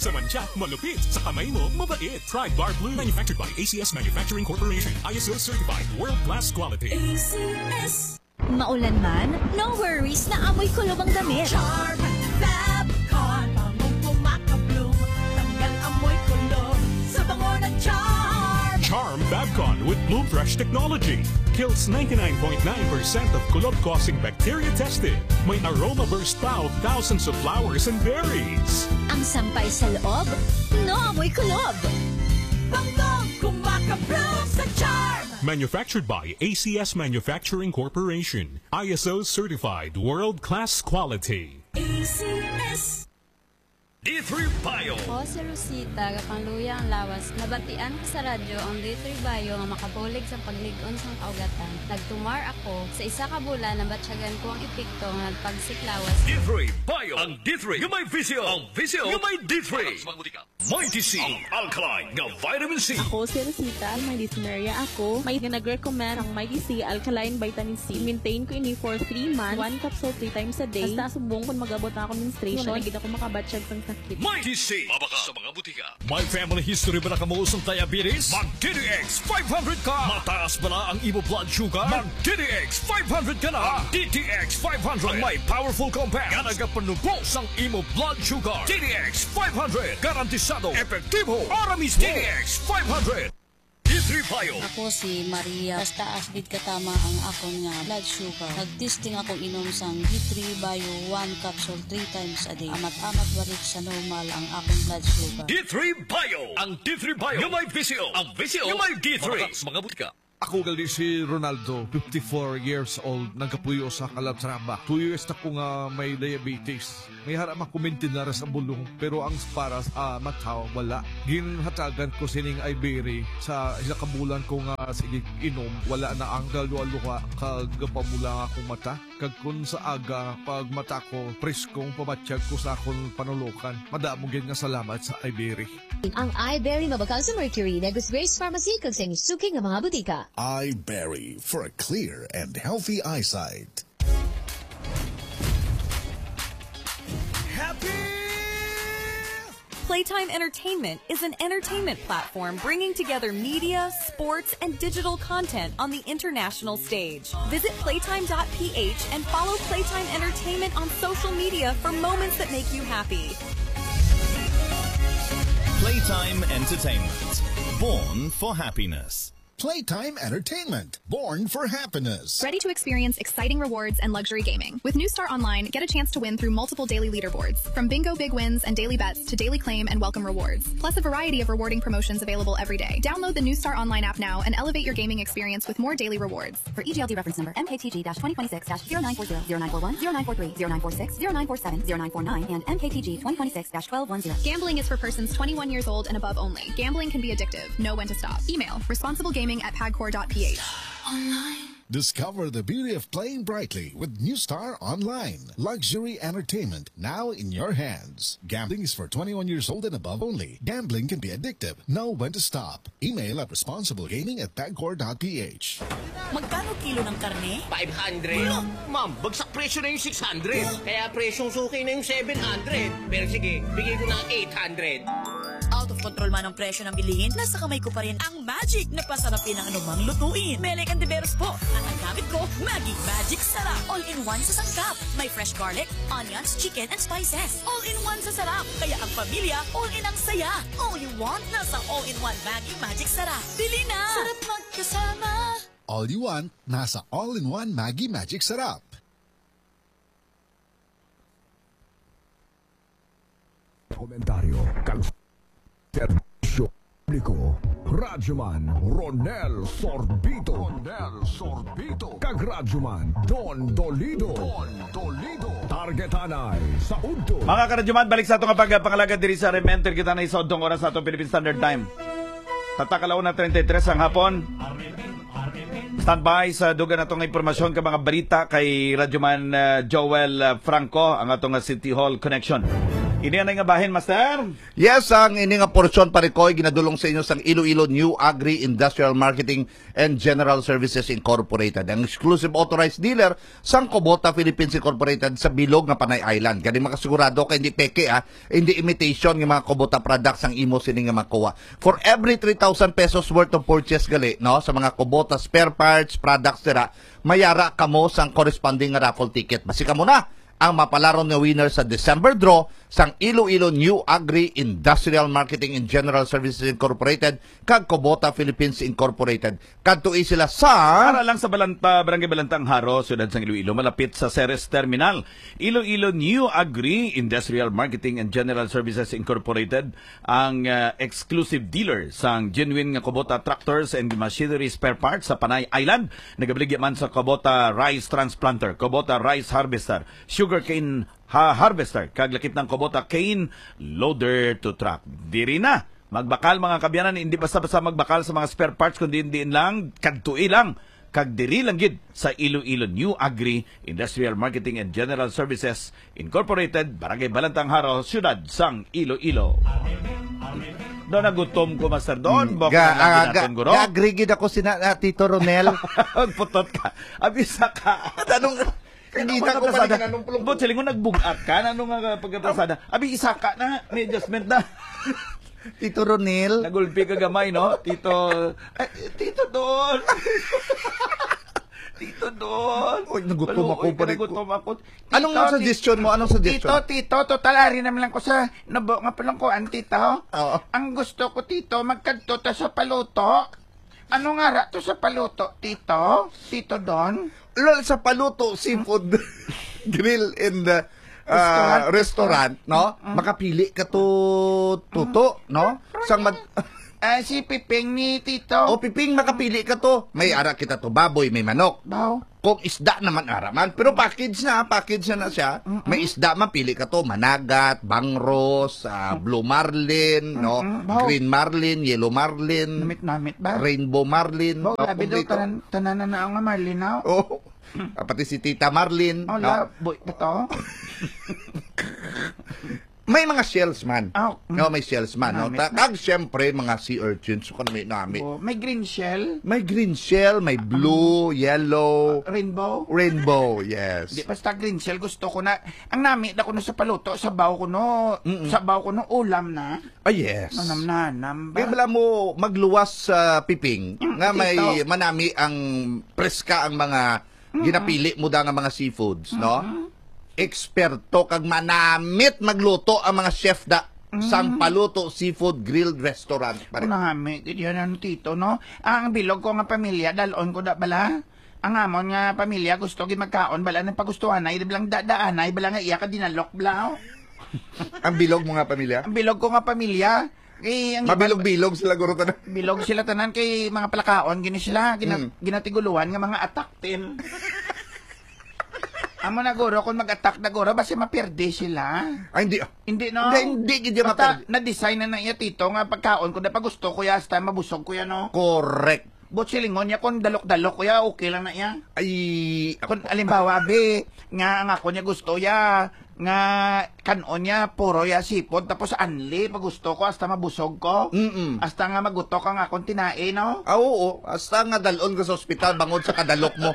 Sa mancha, malupit. Sa kamay mo, mabait. Try Bar Blue. Manufactured by ACS Manufacturing Corporation. ISO certified. World-class quality. ACS. Maulan man, no worries na amoy kulob ang damit. Charm Fabcon. Bangong pumakabloom. Tanggal amoy kulob sa bango ng Charm. Charm Fabcon with Bloom Fresh technology. Kills 99.9% of kulob-causing bacteria tested. May aroma burst pa of thousands of flowers and berries. Ang sampay sa loob, no amoy kulob. Bangong kumakabloom sa Charm. Manufactured by ACS Manufacturing Corporation. ISO certified. World-class quality. ACS. D3 Bio. Ako si Rosita, kapangluya ang lawas. Nabatian ko sa radyo ang D3 Bio nga makabulig sa pagligon sa kaugatan. Nagtumar ako sa isa ka bulan na batsyagan ko ang epekto nga nagpagsiklawas. D3 Bio. Ang D3 yung may visio. Ang visio yung may D3. Mighty C. Ang alkaline nga vitamin C. Ako si Rosita, may dysuria ako. May nag-recommend ang Mighty C Alkaline Vitamin C. Maintain ko ini for 3 months. 1 capsule 3 times a day. Basta subong kung mag-abot ako menstruation. Nagigit ako makabatsyag sa sakit. Mighty C. Mabaka sa mga butika. May family history ba na kamuusong diabetes? Mag-DDX 500 ka. Mataas ba na ang imo blood sugar? Mag-DDX 500 ka na. DDX 500. Ang may powerful compound. Nga nagapanubos ang imo blood sugar. DDX 500. Garantisado. Epektibo. Para mismo. DDX 500. D3 Bio. Ako si Maria. Basta asbid katama ang akon nga blood sugar. Nag-testing akong inom sang D3 Bio 1 capsule 3 times a day. Amat-amat balik sa normal ang akong blood sugar. D3 Bio. Ang D3 Bio yung may visio. Ang visio yung may D3. Mga butika. Ako gali si Ronaldo, 54 years old, nagkapuyo sa Calatrava. 2 years na ko nga may diabetes. May harap makumintin na sa bulong, pero ang para sa mataw, wala. Ginhatagan ko sining Ibery sa kabulan ko nga sige inom, wala na ang galualuha, kagapamula akong mata. Kag kun sa aga, pag mata ko, preskong pamatsyag ko sa akong panulukan. Madamong nga salamat sa Ibery. Ang Iberry mabakal sa Mercury, Negus Grace Pharmacy, kag sa suking ng mga butika. Iberry for a clear and healthy eyesight. Playtime Entertainment is an entertainment platform bringing together media, sports, and digital content on the international stage. Visit playtime.ph and follow Playtime Entertainment on social media for moments that make you happy. Playtime Entertainment, born for happiness. Playtime Entertainment, born for happiness. Ready to experience exciting rewards and luxury gaming. With New Star Online, get a chance to win through multiple daily leaderboards. From bingo big wins and daily bets to daily claim and welcome rewards. Plus a variety of rewarding promotions available every day. Download the New Star Online app now and elevate your gaming experience with more daily rewards. For EGLD reference number MKTG-2026-0940, 0941, 0943, 0946, 0947, 0949, and MKTG 2026-1210. Gambling is for persons 21 years old and above only. Gambling can be addictive. Know when to stop. Email responsiblegaming@pagcor.ph. Online. Discover the beauty of playing brightly with New Star Online. Luxury entertainment now in your hands. Gambling is for 21 years old and above only. Gambling can be addictive. Know when to stop. Email at responsiblegaming@pagcor.ph. Magkano kilo ng karne? 500. Ma'am, bagsak presyo na yung 600. Kaya presyong suki na yung 700. Pero sige, bigay ko na 800. Out of control man ang presyo ng bilihin, nasa kamay ko pa rin ang magic na pasarapin ang anumang lutuin. Melek and Diveros po. At ang gamit ko, Maggi Magic Sarap. All-in-one sa sangkap. May fresh garlic, onions, chicken, and spices. All-in-one sa sarap. Kaya ang pamilya, all-in ang saya. All you want, nasa all-in-one Maggi Magic Sarap. Bili na! Sarap magkasama. All you want, nasa all-in-one Maggi Magic Sarap. Komentaryo, serbisyo publiko, Radyoman Ronel Sorbito, kag Radyoman Don Dolido, Targetanay sa Udto. Mga karadyoman, balik sa itong pangalaga diri sa Rementer kita na isa udtong oras sa itong Philippine Standard Time. Tatakalaw na 33 ang hapon. Standby sa dugan natong impormasyon ka mga balita kay Radyoman Joel Franco ang atong City Hall Connection. Ini ang nga bahin, Master? Yes, ang ini nga porsyon parikoy ginadulong sa inyo sang Iloilo New Agri Industrial Marketing and General Services Incorporated. Ang exclusive authorized dealer sang Kubota Philippines Incorporated sa bilog nga Panay Island. Kani makasigurado kay hindi peke hindi imitation ng mga Kubota products ang imo sini nga makuha. For every 3,000 pesos worth of purchase gali, no, sa mga Kubota spare parts, products dira, mayara kamo sang corresponding nga raffle ticket. Basi kamo na ang mapalaron nga winner sa December draw sang Iloilo New Agri Industrial Marketing and General Services Incorporated kag Kubota Philippines Incorporated. Kadtoi sila sa para lang sa Barangay Balantang Haro, siyudad sang Iloilo, malapit sa Ceres Terminal. Iloilo New Agri Industrial Marketing and General Services Incorporated ang exclusive dealer sang genuine nga Kubota tractors and machinery spare parts sa Panay Island. Nagabaligya man sa Kubota rice transplanter, Kubota rice harvester, sugarcane harvester, kaglakip ng Kubota cane loader to truck. Diri na magbakal mga kabyanan, hindi basta-basta magbakal sa mga spare parts, kundi hindi lang kadtui lang kag diri lang gid sa Iloilo New Agri Industrial Marketing and General Services Incorporated, Barangay Balantang Haro, siyudad sang Iloilo. Doon nagutom ko, Master Don. Agree ako Tito Ronel. Putot ka. Abisa ka. Tanong hindi na ko pa rin pulong. But siling ko nagbugat ka. Anong nga pagkatasada? Abi, isa ka na. May adjustment na. Tito Ronel. Nagulpi ka gamay, no? Tito Don. Tito Don. Uy, nagutom ako pa rin. Anong Tito, suggestion mo? Anong suggestion? Tito, total ari naman lang ko sa nabo nga palangkuan, Tito. Oo. Ang gusto ko, Tito, magkadto ta sa paluto. Ano nga ra to sa paluto, Tito? Tito Don? Lol, sa Paluto Seafood Grill and restaurant, no? Makapili ka to tuto, no? Sang si Piping ni Tito. O Piping, makapili ka to. May ara kita to baboy, may manok. Bao. Kung isda naman ara man, pero package na siya. May isda man, pili ka to, managat, bangros, blue marlin, no? Green marlin, yellow marlin. Namit ba? Rainbow marlin. Bao, labi daw tanan na ang marlin, no? Oh. Pati si Tita Marlin. Oh, boy, ito. May mga salesman. No, may salesman. No? Kag siyempre, mga sea urchins. So, kung may may green shell. May green shell, may blue, yellow. Rainbow? Rainbow, yes. Di, basta green shell, gusto ko na. Ang namit na ko na sa paluto, sabaw ko no ulam na. Ah, yes. Nanam. Kaya bala mo magluwas sa piping, nga may manami ang preska ang mga ginapili mo da nga mga seafoods, no? Eksperto kag manamit magluto ang mga chef da sang Paluto Seafood Grilled Restaurant. Manamit, yan Tito, no? Ang bilog ko nga pamilya, dalon ko da bala. Ang amon nga pamilya, gusto gi magkaon, bala ng pagustuhan ay bilang dadaan ay bala nga iya ka dinalok bla. Ang bilog mo nga pamilya? Ang bilog ko nga pamilya. Mabilog-bilog sila guro tanan. Bilog sila tanan kay mga palakaon gini sila ginatiguluhan nga mga ataktin. Amo na guro kung mag-attack na guro basta maperde sila. Ay hindi. Hindi no. Hindi gid maperde. Na-design na iya Tito nga pagkaon ko na pagusto ko ya hasta mabusog ko ya no. Correct. Bot silingon niya kung dalok-dalok ko ya okay lang na iya. Ay kung alimbawa be nga ako niya gusto ya nga kanon niya puro ya sipod tapos anli pag gusto ko hasta mabusog ko. Hasta nga magutok ang akong tinae no. Oo, hasta nga dalon ko sa ospital bangod sa kadalok mo.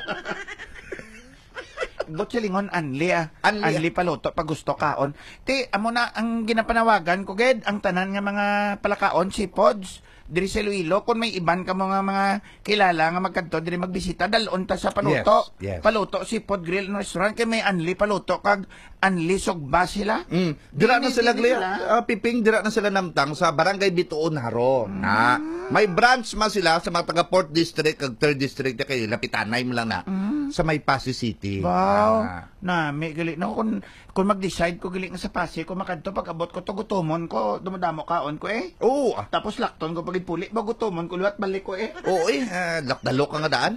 Bot silingon anli Anli paluto pag gusto kaon. Ti amo na ang ginapanawagan ko ged ang tanan nga mga palakaon sipods diri sa Iloilo kung may iban ka mga kilala nga magkadto diri magbisita dalon ta sa paluto. Yes. Paluto Seafood Grill Restaurant kay may anli paluto kag anli sugba sila. Dira na sila Piping, dira na sila namtang sa Barangay Bituon Haro. Na may branch man sila sa mga taga 4th District kag 3rd District kay lapitanay mo lang na sa May Pasig City. Wow. Na may gali na kung mag-decide ko gali nga sa Pasig ko makadto pag abot ko to gutomon ko dumadamo kaon ko Oo. Tapos lakton ko pag puli bagutomon ko luwat balik ko Oo lakdalo ka nga daan.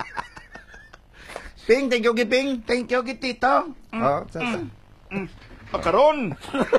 Ping, thank you Giping. Thank you Gitito. Pakaron.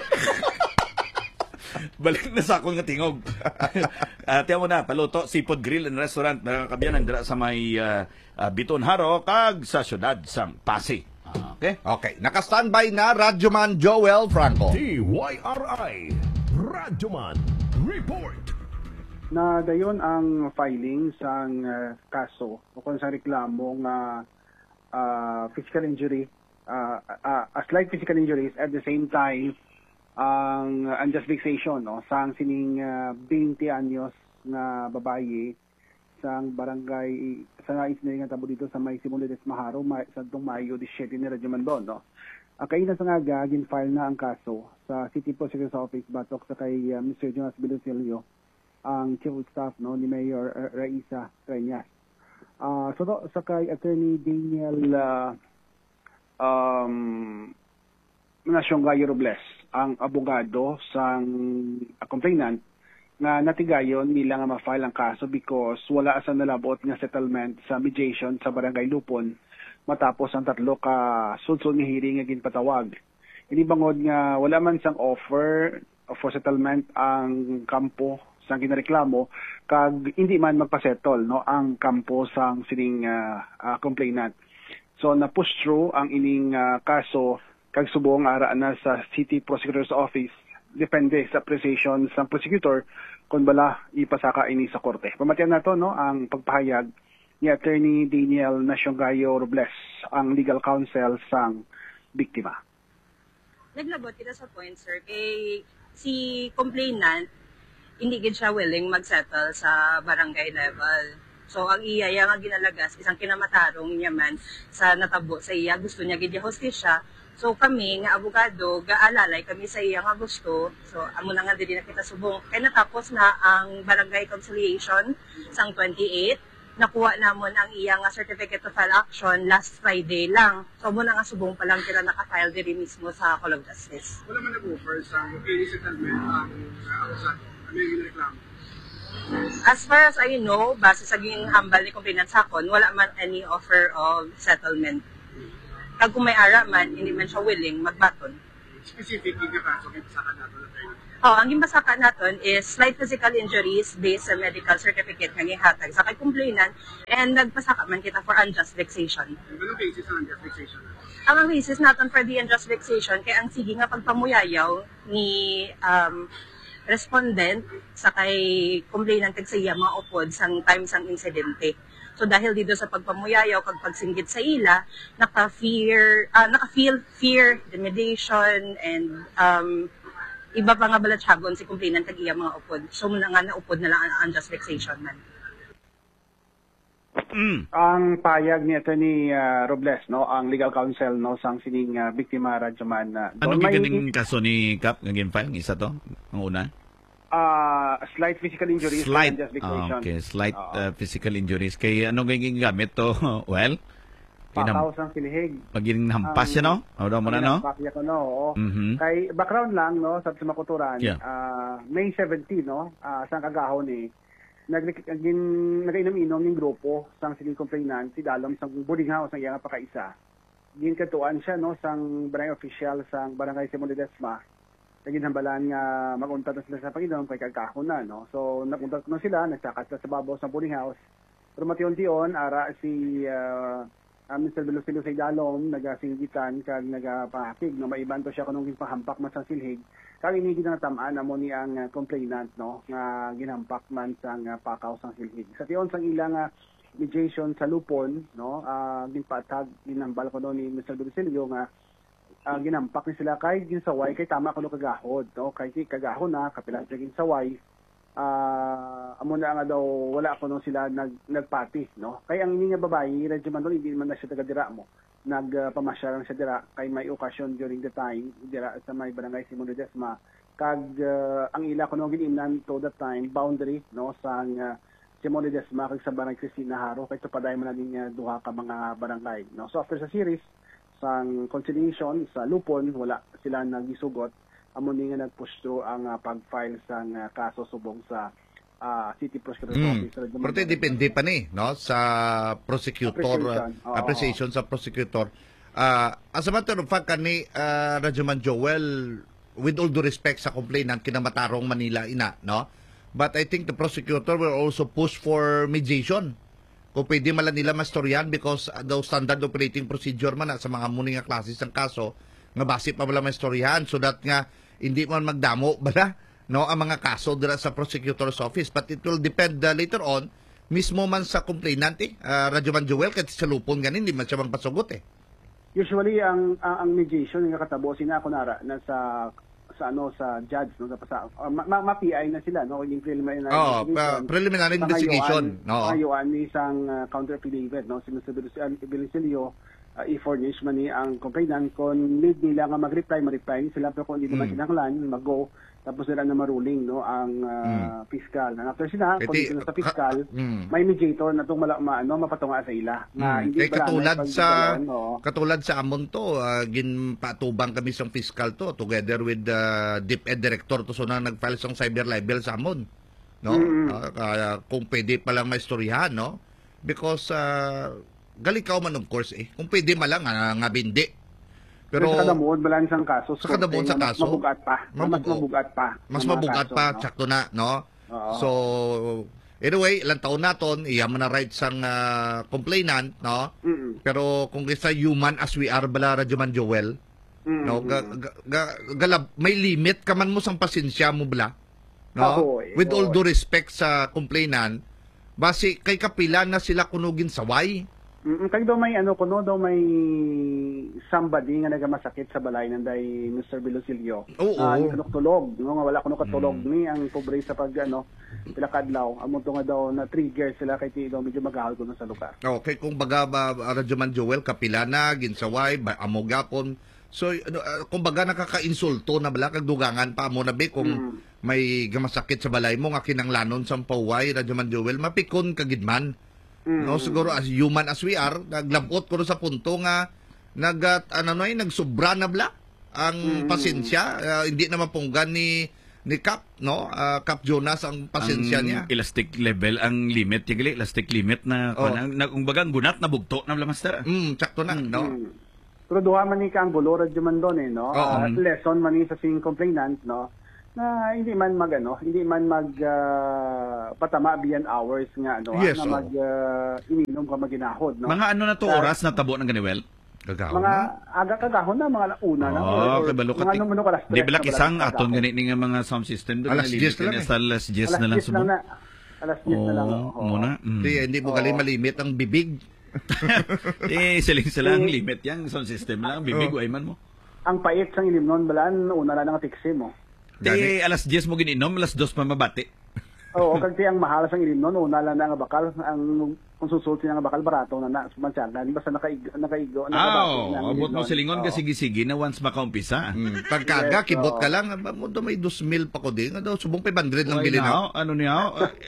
Balik na sa akong nga tingog. Tiyan mo na, Paluto Seafood Grill and Restaurant na kabyanan dira sa may Biton Haro kag sa syudad sang Pasig. Okay. Okay, naka-standby na Radyoman Joel Franco. TYRI Radyoman Report. Na dayon ang filing sang kaso o kung sa reklamo nga physical injury, a slight physical injuries at the same time ang unjust vexation no sang sining 20 anyos nga babaye sang barangay sa engineering nga tabo dito sa may Simon Ledesma Maharo sa Mayo 17 ni Radyo Mandon no. Kaina sa nga gin-file na ang kaso sa City Prosecutor's Office batok sa kay Mr. Jonas Bilosilio ang chief of staff no ni Mayor Raisa Treñas. So sa kay Attorney Daniel Nasyonggayo Robles ang abogado sang complainant nga natigayon nila nga ma-file ang kaso because wala sa nalabot nga settlement sa mediation sa Barangay Lupon matapos ang 3 ka sulsol nga hearing nga ginpatawag. Inibangod nga wala man sang offer for settlement ang kampo sang ginareklamo kag hindi man magpasettle no ang kampo sang sining complainant. So na-push through ang ining kaso kag subong ara na sa City Prosecutor's Office depende sa appreciation sang prosecutor kung bala ipasaka ini sa korte. Pamatian nato no ang pagpahayag ni Attorney Daniel Nasyonggayo Robles, ang legal counsel sang biktima. Naglabot kita sa point, sir, kay si complainant hindi gid siya willing mag-settle sa barangay level. So ang iya nga ginalagas isang kinamatarong niya man sa natabo sa iya, gusto niya gid hostisya. So kami nga abogado gaalalay kami sa iya nga gusto. So amo na nga dili na kita subong kay natapos na ang barangay conciliation sang 28. Nakuha namon ang iya nga certificate of file action last Friday lang. So mo na nga subong pa lang kila naka-file diri mismo sa Call of Justice. Wala man nag-offer sa any settlement sa aming reklamo. As far as I know, base sa hambal ni complainant sakon, wala man any offer of settlement. Kag kung may ara man, hindi man siya willing magbaton. Specific nga kaso kay pasakan nato na tayo. Ang gimbasaka naton is slight physical injuries based sa medical certificate nga gihatag sa kay complainant and nagpasaka man kita for unjust vexation. Anong basis ng unjust vexation? Ang basis naton for the unjust vexation kay ang sige nga pagpamuyayaw ni respondent sa kay complainant kag sa iya mga upod sang time sang insidente. So dahil dito sa pagpamuyayaw kag pagsinggit sa ila, naka-feel fear, intimidation and iba pa nga balatsagon si complainant kag iya mga upod. So muna nga naupod na lang ang unjust vexation man. Ang payag ni Attorney Robles no, ang legal counsel no sang sining biktima Radyoman. Anong giganing kaso ni Kap nga ginfile isa to? Ang una? Slight physical injuries Slight. and justification. Okay, slight physical injuries. Kay anong gamit to? Well, pakaw sang silihig. Paging hampas siya, no? O daw mo na, no? Pakya ko, no? Oo. Kay background lang, no? Sa makuturan, May 17, no? Sang kagahon nagainom-inom ng grupo sang siling complainant, si Dalom sang boarding house sang iyang pakaisa. Ginkatuan siya, no? Sang barangay official sang barangay Simon Ledesma. Naginhambalan nga mag-untat na sila sa Panginoon kay kagkahon na, no? So, nag-untat na sila, nagsakat sila sa babaw sa boarding house. Pero mation-tion, ara si Mr. Bilosilio sa Idalom, nagasinggitan kag nagapahakig no maiban to siya kanong ginpahampak man sa silhig. Kag ini ginatamaan amo ni ang complainant no nga ginhampak man sang pakaw sang silhig. Sa tiyon sang ilang mediation sa Lupon no ginpatag ginambal ko no ni Mr. Bilosilio nga ginampak ni sila kay ginsaway kay tama kuno kagahod no kay kagahon na kapilas ginsaway. Amo na nga daw wala ko nung sila nagpati no kay ang ini nga babae Radyo Mandon hindi man na siya taga dira mo nagpamasya lang siya dira kay may okasyon during the time dira sa may barangay Simon Ledesma kag ang ila ko nung ginimnan to that time boundary no sa Simon Ledesma kag sa barangay Cristina Haro kay tupaday man din duha ka mga barangay no so after sa series sang conciliation sa Lupon wala sila nagisugot amo ni nga nag-push through ang pag-file sang kaso subong sa City Prosecutor's Office. Pero depende pa ni no sa prosecutor appreciation sa prosecutor. As a matter of fact kani Radyoman Joel, with all due respect sa complainant kinamatarong Manila ina no, but I think the prosecutor will also push for mediation kung pwede mala nila mastoryan because daw standard operating procedure man sa mga muni nga klase ng kaso nga base pa wala mastoryan so that nga hindi man magdamo bala no ang mga kaso dira sa prosecutor's office, but it will depend later on mismo man sa complainant Radyo Man Joel kahit sa lupon ganin hindi man siya magpasugot Usually ang mediation nga katabo sina kunara na sa judge no sa ma-PI na sila no yung preliminary investigation no ayuan ni isang counter affidavit no si Mr. Bilisilio i-furnish man ni ang complainant kung need nila nga mag-reply sila pero kung hindi naman kinahanglan mag-go tapos nila na maruling no ang fiscal na after sila kung dito sa fiscal may mediator na tong mapatunga sa ila na hindi katulad sa amon to ginpatubang kami sa fiscal to together with the DepEd director to so na nag-file sa cyber libel sa amon no kung pwede pa lang maistoryahan no because galikaw man of course kung pwede malang nga bindi pero sa kadamuod balang isang kaso sa kadamuod sa kaso mabugat pa mas mabugat pa sakto na no so anyway ilang taon naton iya man na right sang complainant no pero kung isa human as we are bala Radyo Man Joel no may limit ka man mo sang pasensya mo bala no with all due respect sa complainant base kay kapila na sila kunugin saway kay daw may may somebody nga nagamasakit sa balay nanday Mr. Bilosilio. Hindi tulog, no nga wala kuno katulog ni ang pobre sa pag pila kadlaw. Amo to nga daw na trigger sila kay ti daw medyo magahal kuno sa lugar. Okay, kung baga Radyo Man Joel kapila na ginsaway amo gapon. So kung baga nakaka-insulto na bala kag dugangan pa mo na be kung may gamasakit sa balay mo nga kinanglanon sa paway Radyo Man Joel mapikon kagidman. No siguro as human as we are naglabot ko sa punto nga nagsobra na bla ang pasensya hindi na mapunggan ni Cap no Cap Jonas ang pasensya niya elastic level ang limit tigili elastic limit na kung bagang gunat na bugto na bla master sakto na no pero duha man ni kang gulo Radyo Man don no lesson man ni sa sing complainant no na hindi man patama beyond hours nga na ininom ka maginahod no mga na to oras na tabo ng ganiwel kagahon mga aga kagahon na mga una na mga kalas di balak isang aton gani nga mga sound system do alas 10 na lang subo alas 10 na lang muna hindi mo gali malimit ang bibig siling limit yang sound system lang bibig way man mo ang pait sang ilimnon balaan una na nga tiksi mo alas 10 mo gininom, alas 2 pa mabati. Oo, kasi ang mahal sa ilimnon, una lang na nga bakal, ang kung susulti na nga bakal, barato na sumansyagan, basta nakaigo. Abot mo silingon ka sige-sige na once makaumpisa. Pagkaga, kibot ka lang, mo daw may 2,000 pa ko din, daw subong 500 lang bilhin na. Ano niya?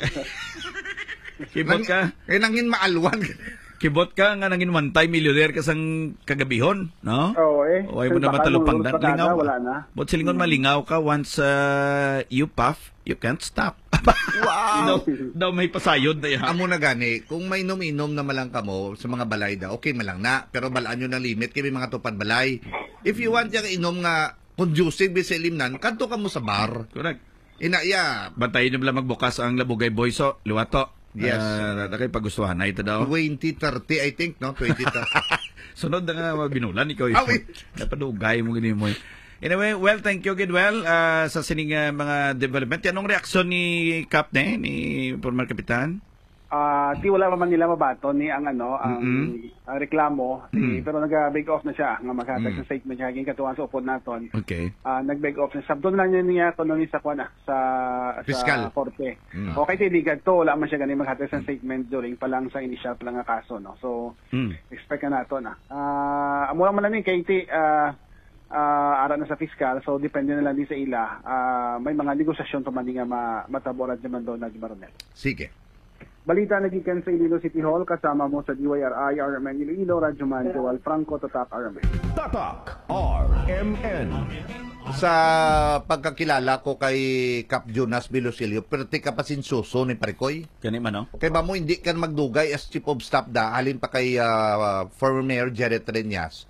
Kibot ka? Kaya nangin maalwan. Kibot ka nga nangin one time millionaire ka sang kagabihon, no? Oo Ay mo na matalupang lingaw. Wala na. But silingon malingaw ka once you puff, you can't stop. Wow! daw may pasayod na yan. Amo na gani, kung may inom na malang kamo sa mga balay da, okay malang na. Pero balaan nyo ng limit, kaya mga tupad balay. If you want yung inom nga conducive sa ilimnan, kanto ka mo sa bar. Correct. Inaya. Bantayin nyo lang magbukas ang Labugay Boyso, Luwato. Yes. Nakay pagustuhan na ito daw. 2030, I think, no? 2030. Sunod na nga binulan ikaw. Napadugay mo gini mo. Anyway, well, thank you, Gidwell, sa sining mga development. Anong reaksyon ni Cap ni former Kapitan? Di wala man nila mabato ni ang reklamo pero nag-beg off na siya nga maghatag sa statement niya haging katuan sa upod naton. Okay. Nag-beg off na sabdon lang niya kuno ni sa Fiscal. korte. Okay tiligad to wala man siya gani maghatag sa statement during pa lang sa initial pa lang nga kaso no. So expect na nato na. Amo man lang ni kay ara na sa fiscal so depende na lang din sa ila. May mga negosasyon pa man nga mataboran naman do na Baronel. Sige. Balita nagikan sa Iloilo City Hall kasama mo sa DYRI RMN Iloilo, Radyo Man Joel Franco, Tatak RMN. Tatak RMN. Sa pagkakilala ko kay Cap Jonas Bilosilio, pero ti ka pa sinsuso ni Parikoy. Kani man no? Kay ba mo hindi kan magdugay as chief of staff da halin pa kay former Mayor Jared Treñas.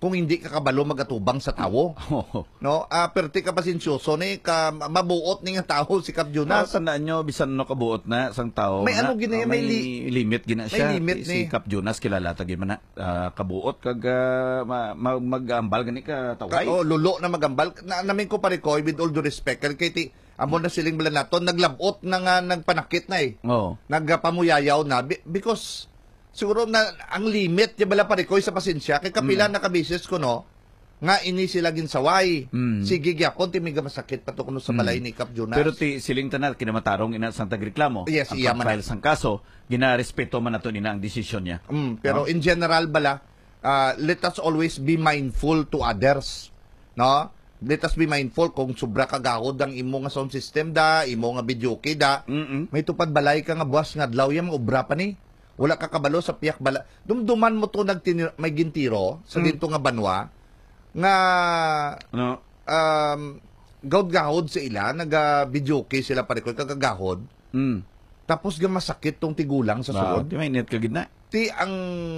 kung hindi ka kabalo magatubang sa tawo. No? Perti ka pasensyoso ni ka mabuot ni nga tao si Cap Jonas. Tandaan nyo, bisan no kabuot na sang tao. May ano gina, may limit gina siya. May limit si Cap Jonas kilala tagi man na kabuot kag magambal gani ka taway. Lulo na magambal. Namin ko pare ko with all due respect kay ti amo na siling bala naton naglabot na nga nagpanakit na eh. Nagpamuyayaw na because siguro na ang limit di bala pare ko sa pasensya kay kapila na kabises ko no nga ini sila ginsaway. Sige gyapon ti miga masakit pato kuno sa balay ni Cap Jonas. Pero ti siling tanan kinamatarong ina sang tagreklamo. Yes, ang file sang kaso, ginarespeto man nato nina ang desisyon niya. Pero in general bala, let us always be mindful to others. No? Let us be mindful kung sobra kagahod ang imo nga sound system da, imo nga video key da. May tupad balay ka nga buwas nga adlaw yang obra pa ni. Wala ka kabalo sa piyak bala. Dumduman mo to may gintiro sa dito nga banwa nga gahod sa ila, naga-video key sila pare ko kagahod. Tapos ga masakit tong tigulang sa sulod. Di may net ka gina. Ti ang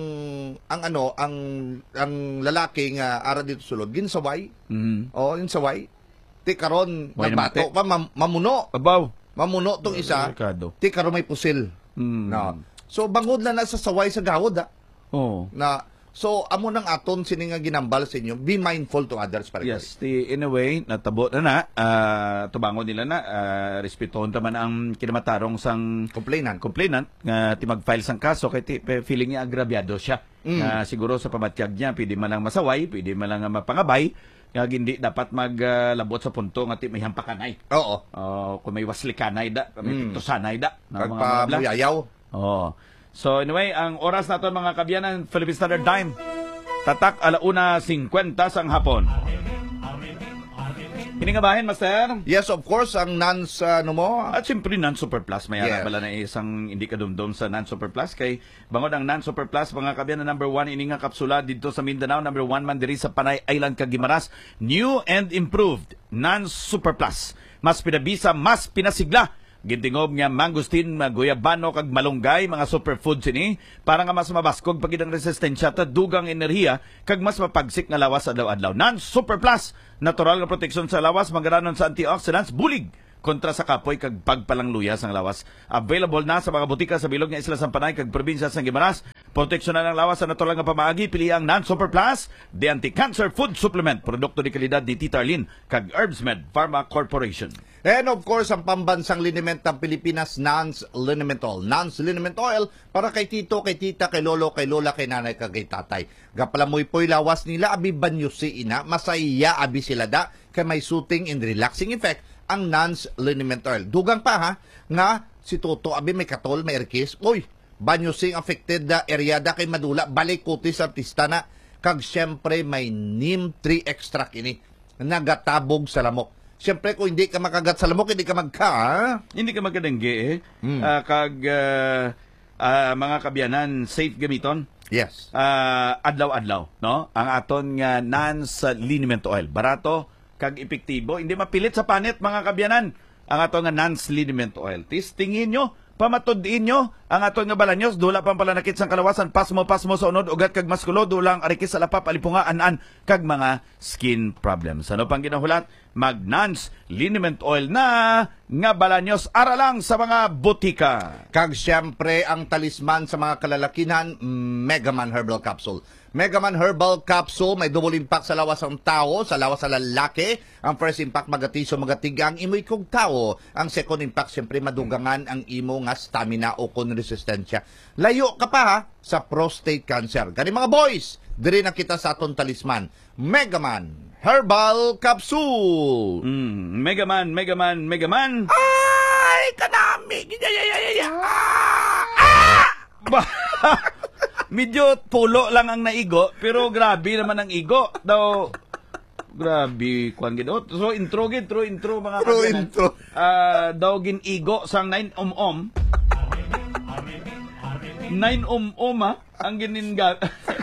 lalaki nga ara dito sulod ginsaway. Ginsaway. Ti karon nagbato pa mamuno. Mamuno tong isa. Ti karon may pusil. No. So bangod na sa saway sa gahod na so amo nang aton sini nga ginambal sa inyo, be mindful to others pare. Yes, in a way natabo na tubangon nila na respeton taman ang kinamatarong sang complainant nga ti mag-file sang kaso kay ti feeling niya agrabyado siya. Siguro sa pamatyag niya pwede man lang masaway, pwede man lang mapangabay. Nga hindi dapat maglabot sa punto nga ti may hampakanay. Kung may waslikanay da, may piktosanay da. Pagpamuyayaw. So anyway, ang oras naton mga kabyanan, Philippine Standard Time. Tatak 1:50 sang hapon. Hiningabahin, Master? Yes, of course, ang NANS, At siyempre, NANS Super Plus. May bala na isang hindi kadumdum sa NANS Super Plus. Kay bangod ang NANS Super Plus, mga kabyanan, number 1, ini nga kapsula dito sa Mindanao. Number 1 man diri sa Panay Island, Caguimaras. New and improved NANS Super Plus. Mas pinabisa, mas pinasigla. Gintingob nga mangustin, guyabano kag malunggay, mga superfood sini para nga mas mabaskog pagid ang resistensya ta dugang enerhiya kag mas mapagsik nga lawas adlaw-adlaw. NANS Super Plus, natural nga proteksyon sa lawas, mangaranon sa antioxidants, bulig kontra sa kapoy kag pagpalangluya sang lawas. Available na sa mga butika sa bilog nga isla sa Panay kag probinsya sa Guimaras. Proteksyon na ng lawas sa natural nga pamaagi, pili ang NANS Super Plus, the anti-cancer food supplement, produkto di kalidad di Tita Arlene kag Herbsmed Pharma Corporation. And of course, ang pambansang liniment ng Pilipinas, NANS Liniment Oil. NANS Liniment Oil para kay tito, kay tita, kay lolo, kay lola, kay nanay, kay tatay. Gapalamoy-poy lawas nila, abi banyo si ina, masaya abi sila da, kay may soothing and relaxing effect ang NANS Liniment Oil. Dugang pa ha, nga si Toto, abi may katol, may erkis, uy, banyo sing affected da area da kay madula, balik kutis artista na, kag syempre may neem tree extract ini, nagatabog sa lamok. Siyempre, kung hindi ka makagat sa lamok, hindi ka Hindi ka magkadengge mga kabyanan, safe gamiton. Yes. Adlaw-adlaw, no? Ang aton nga NANS Liniment Oil. Barato, kag epektibo. Hindi mapilit sa panit, mga kabyanan. Ang aton nga NANS Liniment Oil. Tingin nyo, pamatudin nyo, ang aton nga balanyos, dula pang palanakit sang kalawasan, pasmo sa unod, ugat kag maskulo, dulang arikis sa lapap, alipunga, anan, kag mga skin problems. Ano pang ginahulat? Mag-NANS Liniment Oil na nga balanyos aralang sa mga butika. Kag siyempre ang talisman sa mga kalalakinan, Megaman Herbal Capsule. Megaman Herbal Capsule, may double impact sa lawas ng tao, sa lawas sa lalaki. Ang first impact magatiso, magatiga ang imoy kong tao. Ang second impact, siyempre madugangan ang imo nga stamina o kon resistensya. Layo ka pa ha, sa prostate cancer. Gani mga boys, diri na kita sa aton talisman. Megaman Herbal Capsule. Megaman. Ay, kanami. Medyo pulo lang ang naigo, pero grabe naman ang igo. Daw, grabe, kwan gid. So, intro mga kabyanan. Daw ginigo sang 9 9 ha, ang gininga.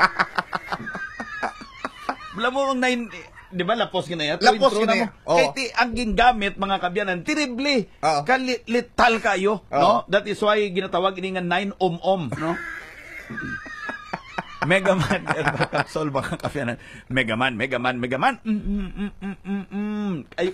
Wala mo ang 9, di ba, lapos kinaya? Lapos kinaya. Kaya ang gingamit, mga kabyanan, terribly, lital kayo, no? That is why ginatawag ini nga 9 no? Megaman Herbal Capsule, mga kabyanan. Megaman. Ay,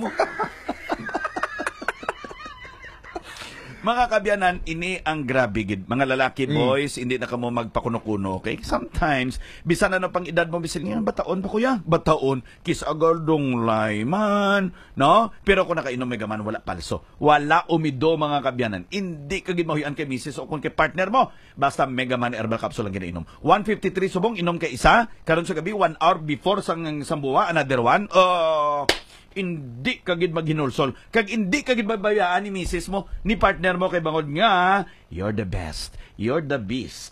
Mga kabyanan, ini ang grabe gid. Mga lalaki, boys, hindi na kamo magpakuno-kuno, okay? Sometimes, bisan na pang edad mo, bisan nga, bataon pa kuya? Bataon, kiss agardong layman, no? Pero kung nakainom Megaman, wala palso. Wala umido, mga kabyanan. Hindi ka ginmahuyan kay misis o kung kay partner mo. Basta Megaman Herbal Capsule lang ginainom. 153 subong, inom kay isa. Karon sa gabi, 1 hour before sang sambuwa, another one. Hindi kagid maghinulsol. Kag hindi kagid babayaan ni misis mo, ni partner mo kay bangod nga, you're the best. You're the beast.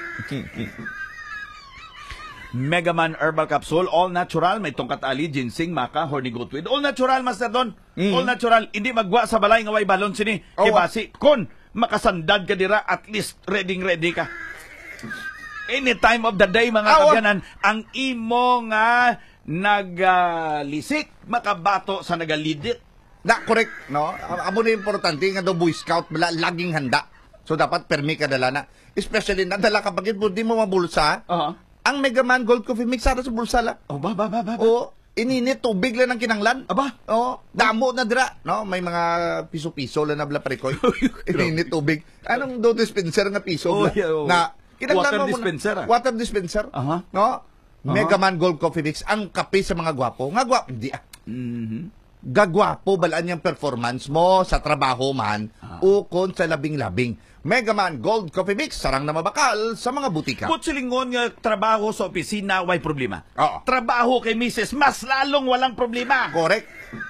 Megaman Herbal Capsule, all natural, may tungkat ali, ginseng, maca, horny goatweed. All natural, Master Don. All natural. Hindi magwa sa balay nga way balon sini. Kay basi, kun makasandad ka dira, at least ready ka. Any time of the day, mga kabyanan, ang imo nga nagalisik, makabato sa nagalidit. Na, correct, no? Amo na importante nga do Boy Scout, laging handa. So, dapat permi ka dala na. Especially, nadala ka pagit mo, di mo mabulsa. Ang Megaman Gold Coffee Mix, sana sa bulsa lang. Ininit, tubig lang ng kinanglan. Damo na dira. No? May mga piso-piso lang na bla parikoy. Ininit, tubig. Anong do dispenser nga piso? Na, water dispenser. Water dispenser. No? Megaman Gold Coffee Mix, ang kape sa mga gwapo. Nga gwapo, hindi gagwapo, balaan yung performance mo sa trabaho man, ukon sa labing-labing. Megaman Gold Coffee Mix, sarang na mabakal sa mga butika. Putsilingon nga trabaho sa opisina, way problema. Trabaho kay misis, mas lalong walang problema. Correct.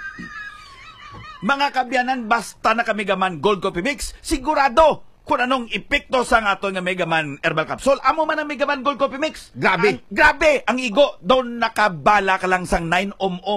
Mga kabyanan, basta na ka Megaman Gold Coffee Mix, sigurado kung anong epekto sa ato nga Megaman Herbal Capsule. Amo man ang Megaman Gold Coffee Mix. Grabe. Grabe. Ang igo, doon nakabala ka lang sang 9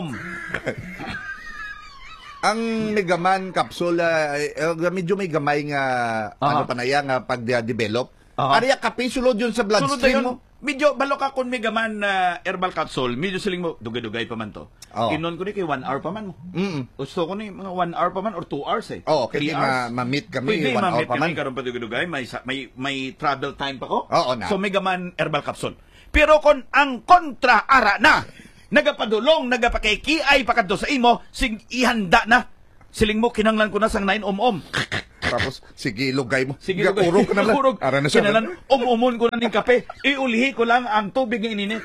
Ang Megaman Capsule, medyo may gamay nga, ano pa na yan, pag-develop. Ariya kape, sulod yun sa bloodstream mo. Medyo balo ka kung Megaman Herbal Capsule, medyo siling mo, dugay-dugay pa man to. Inon ko ni kay 1 hour pa man mo. Gusto ko ni mga 1 hour pa man or 2 hours eh. Okay, ma-meet kami, 1 hour pa man. Karon pa dugay-dugay, may travel time pa ko. Na. So Megaman Herbal Capsule. Pero kung ang kontra ara na, nagapadulong, nagapakaikiay pakadto sa imo, sig ihanda na. Siling mo, kinanglan ko na sang 9 Tapos, sige, lugay mo. Sige, lugay. Urog ka na lang. Ara na siya. Kinalan, ko na ng kape. Iulihi ko lang ang tubig ng ininit.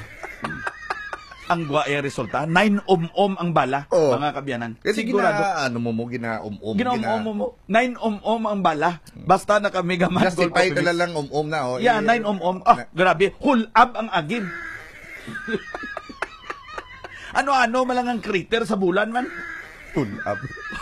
Ang gwa resulta, 9 ang bala, mga kabyanan. Kasi sigurado. Gina-om-om. Gina-om-om mo. 9 ang bala. Basta na ka Megaman Gold Coffee Mix. Justify ka lang na. Yeah, 9 grabe. Hulab ang agin. Ano-ano malang ang critter sa bulan man. Hulab.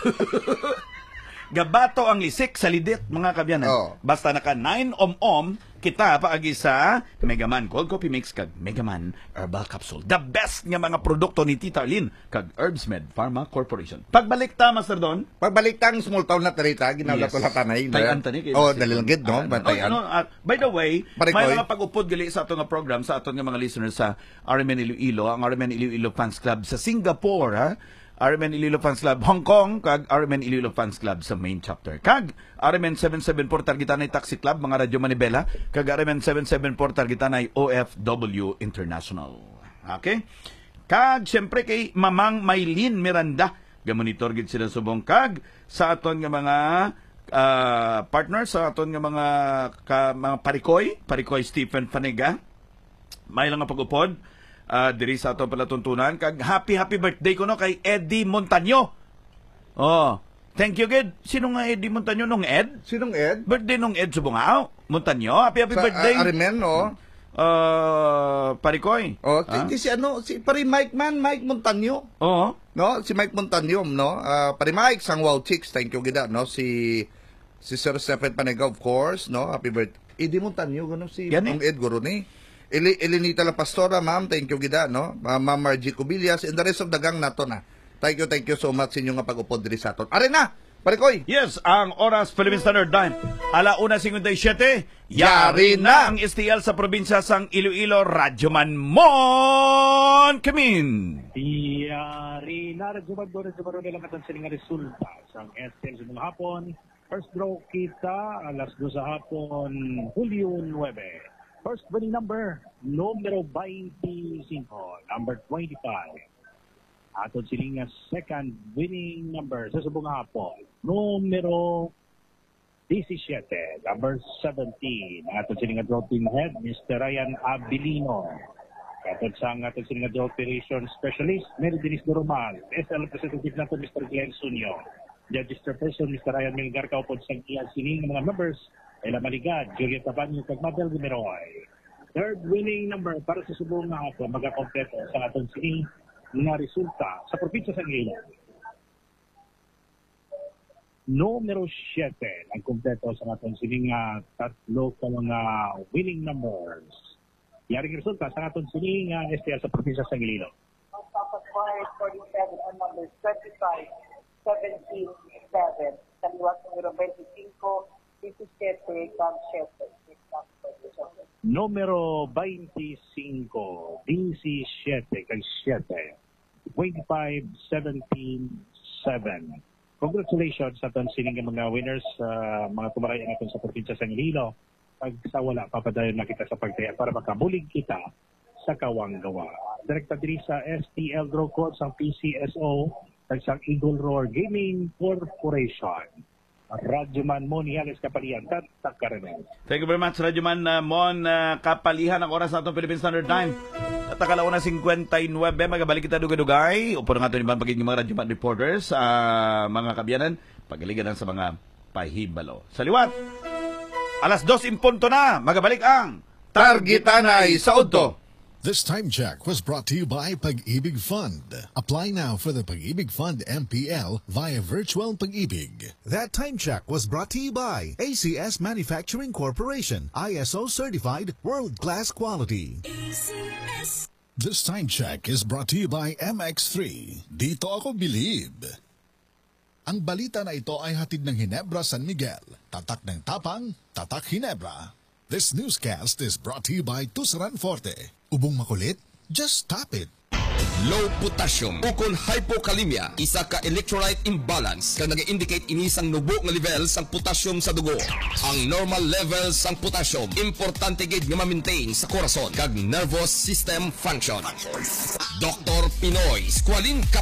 Gabato ang lisik sa lidit, mga kabyanan. Basta naka 9 kita paagi sa Megaman Gold Coffee Mix kag Megaman Herbal Capsule. The best nga mga produkto ni Tita Arlene kag Herbsmed Pharma Corporation. Pagbalik ta, Master Don. Pagbalik ta ang small town na tarita, ginawla to latanay. Tayan tani. Dalilagid, no? Bantayan. By the way, may mga pag-upod gali sa ato nga program, sa ato nga mga listeners sa RMN Iloilo, ang RMN Iloilo Fans Club sa Singapore, ha? RMN Iloilo Fans Club Hong Kong kag RMN Iloilo Fans Club sa main chapter. Kag RMN 774 targetanay Taxi Club mga Radyo Manibela kag RMN 774 targetanay OFW International. Okay? Kag syempre kay Mamang Maylin Miranda gamonitor gid sila subong kag sa aton nga mga partners sa aton nga mga parikoy Stephen Fanega. May lang nga pag-upod diri sa atong palatuntunan kag happy birthday ko no kay Eddie Montaño. Thank you gid. Sino nga Eddie Montaño nung Ed? Sinong Ed? Birthday nung Ed Subongao. Montaño. Happy birthday. Arimen, no? Parikoy. Si pari Mike Montaño. No, si Mike Montaño, no? Pari Mike sang Wow Chicks. Thank you gid, no? Si Sir Stephen Panega, of course, no? Happy birthday. Eddie Montaño, gano si Mang Ed Goro ni. Elenita La Pastora, ma'am, thank you gida, no? Ma'am Margie Cubillas, and the rest of the gang nato na. Thank you so much sa inyo nga pag-upod diri sa aton. Are na, Parikoy. Yes, ang oras Philippine Standard Time. 1:57. Yari na ang STL sa probinsya sang Iloilo, Radyoman Mon Kamin. Yari na Radyoman lang katan sila nga resulta sang STL sa mga hapon. First draw kita alas 2 sa hapon, Hulyo 9. first winning number, numero 25, number 25. Ato siling second winning number sa subong hapon, numero 17, number 17. Ato siling routing head, Mr. Ryan Abilino. Katod sa ato siling operation specialist, Mary Denise Durumal. SL representative nato, Mr. Glenn Sunyo. Judge person, Mr. Ryan Melgar, kaupod sa iyang siling mga members, Ella Maligad, Juliet Tabanyo, kag Mabel Gumeroy. Third winning number para sa subong nga ako magakompleto sa atong sining nga resulta sa probinsya sa Iloilo. Numero 7 ang kompleto sa atong sining tatlo ka mga winning numbers. Yaring resulta sa atong sining STL sa probinsya sa Iloilo. Ang top 47 ang number 25, 17, 7. Sa liwat numero 25, 17, 7. Numero 25, 17, kay 7. 25, 17, 7. Congratulations sa aton sining mga winners, mga tumarayan natin sa probinsya sa Iloilo. Pag sa wala, papadayon na kita sa pagtaya para makabulig kita sa Kawanggawa. Direkta diri sa STL Draw Codes ang PCSO sa Eagle Roar Gaming Corporation. Radyoman Mon Hiales Kapalian, Takaranen. Thank you very much, Radyoman Mon Kapalihan. Ang oras na itong Philippine Standard Time. At akalaw na 59. Magabalik kita dugay-dugay. Upo na nga ito naman pagiging mga Radyoman reporters, mga kabiyanan, pagaligan sa mga pahibalo. Sa liwat, alas 2 impunto na. Magabalik ang Targetanay sa Udto. This time check was brought to you by Pag-ibig Fund. Apply now for the Pag-ibig Fund MPL via Virtual Pag-ibig. That time check was brought to you by ACS Manufacturing Corporation, ISO certified world-class quality. ACS. This time check is brought to you by MX3. Dito ako believe. Ang balita na ito ay hatid ng Ginebra San Miguel. Tatak ng tapang, tatak Ginebra. This newscast is brought to you by Tusaran Forte. Ubong makulit? Just tap it. Low potassium ukol hypokalemia, isa ka electrolyte imbalance kang nag-indicate ini sang nubo nga level sang potassium sa dugo. Ang normal level sang potassium importante gid nga ma-maintain sa korason kag nervous system function. Dr. Pinoy Squalin